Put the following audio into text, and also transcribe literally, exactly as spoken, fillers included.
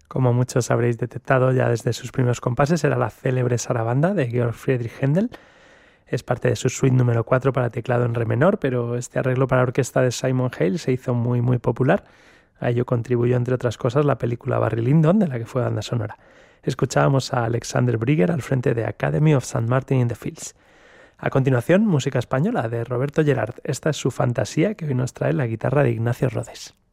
Como muchos habréis detectado ya desde sus primeros compases, era la célebre sarabanda de Georg Friedrich Händel. Es parte de su suite número cuatro para teclado en re menor, pero este arreglo para orquesta de Simon Hale se hizo muy muy popular. A ello contribuyó, entre otras cosas, la película Barry Lyndon, de la que fue banda sonora. Escuchábamos a Alexander Brigger al frente de Academy of Saint Martin in the Fields. A continuación, música española de Roberto Gerard. Esta es su fantasía, que hoy nos trae la guitarra de Ignacio Rodes.